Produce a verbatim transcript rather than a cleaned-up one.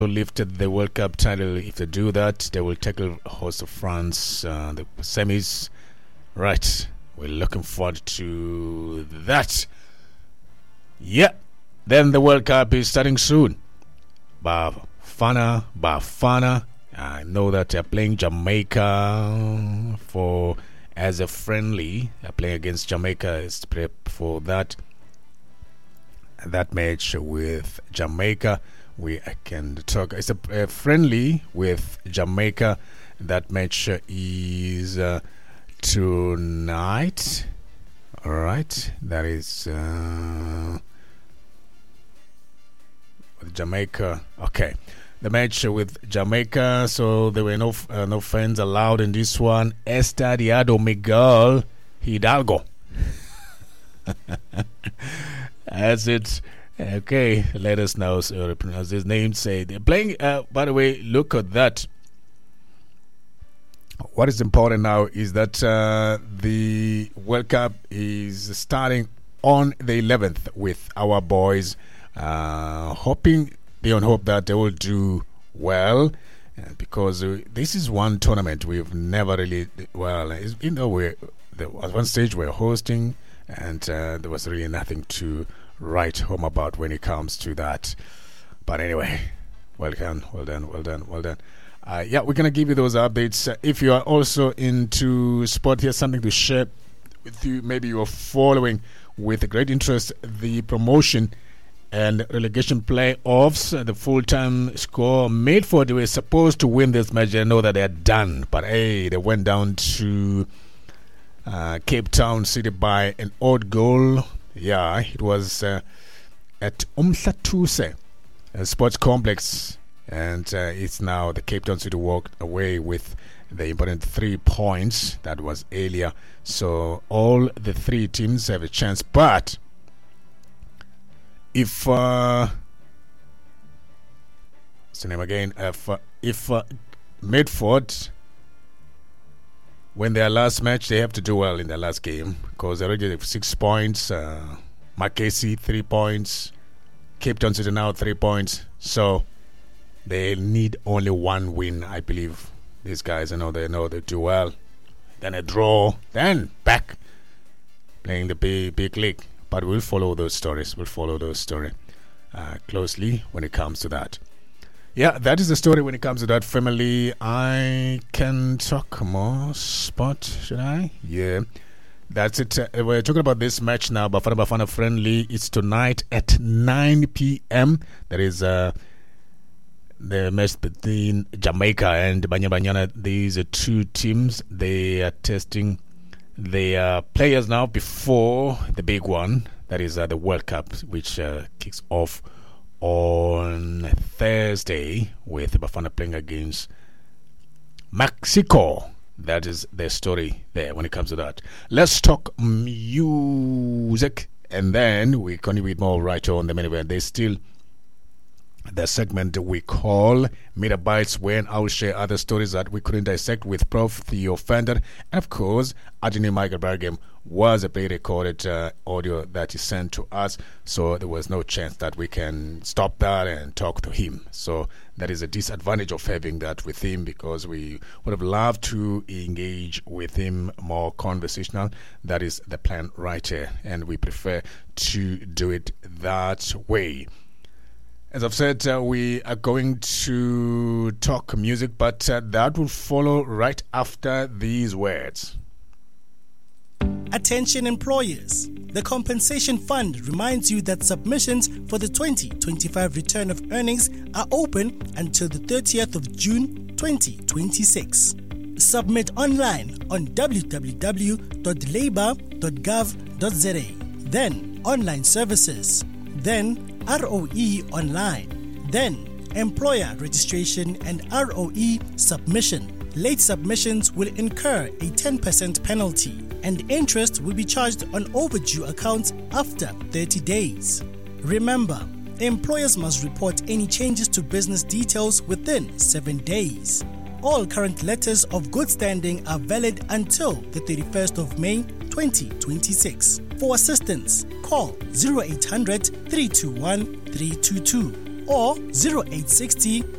lifted the World Cup title. If they do that, they will tackle host of France, uh, the semis. Right, we're looking forward to that. Yeah, then the World Cup is starting soon. Bafana, Bafana. I know that they're playing Jamaica for as a friendly. They're playing against Jamaica is prep for that. That match with Jamaica. We can talk. It's a, a friendly with Jamaica. That match is uh, tonight. All right, that is uh, with Jamaica. Okay, the match with Jamaica. So there were no uh, no fans allowed in this one. Estadio Miguel Hidalgo. That's it. Okay, let us know so to pronounce his name. Say they're playing. Uh, by the way, look at that. What is important now is that uh, the World Cup is starting on the eleventh with our boys. Uh, hoping beyond hope that they will do well, uh, because uh, this is one tournament we've never really well. You know, we there was one stage we're hosting, and uh, there was really nothing to write home about when it comes to that. But anyway, well done, well done, well done, well done. Uh, yeah, we're gonna give you those updates. Uh, if you are also into sport, here's something to share with you. Maybe you are following with great interest the promotion and relegation playoffs. Uh, the full-time score made for they were supposed to win this match. I know that they're done, but hey, they went down to uh, Cape Town City by an odd goal. Yeah, it was uh, at Umhlatuse uh, Sports Complex, and uh, it's now the Cape Town City walked away with the important three points that was earlier. So all the three teams have a chance, but if uh, what's the name again? If uh, if uh, Medford win their last match, they have to do well in their last game because they already have six points. Uh, Makesi three points. Cape Town City now three points. So they need only one win, I believe. These guys, I know they know they do well. Then a draw, then back playing the big big league. But we'll follow those stories. We'll follow those stories uh, closely when it comes to that. Yeah, that is the story when it comes to that family. I can talk more sport, should I? Yeah, that's it. Uh, we're talking about this match now. Bafana Bafana friendly. It's tonight at nine p.m. There is uh, the match between Jamaica and Banya Banyana. These are two teams. They are testing their players now before the big one. That is uh, the World Cup, which uh, kicks off on Thursday with Bafana playing against Mexico. That is the story there when it comes to that. Let's talk music, and then we continue with more right on the minute. There's still the segment we call Meter Bites, when I'll share other stories that we couldn't dissect with Prof Theo Fender. And of course, Ajini Michael Bergam was a pre-recorded uh, audio that he sent to us, so there was no chance that we can stop that and talk to him. So that is a disadvantage of having that with him, because we would have loved to engage with him more conversational. That is the plan right here, and we prefer to do it that way. As I've said, uh, we are going to talk music, but uh, that will follow right after these words. Attention employers. The Compensation Fund reminds you that submissions for the twenty twenty-five return of earnings are open until the thirtieth of June twenty twenty-six. Submit online on w w w dot labour dot gov dot z a. Then online services. Then R O E online, then employer registration and R O E submission. Late submissions will incur a ten percent penalty, and interest will be charged on overdue accounts after thirty days. Remember, employers must report any changes to business details within seven days. All current letters of good standing are valid until the thirty-first of May twenty twenty-six. For assistance, call zero eight hundred, three two one, three two two or zero eight six zero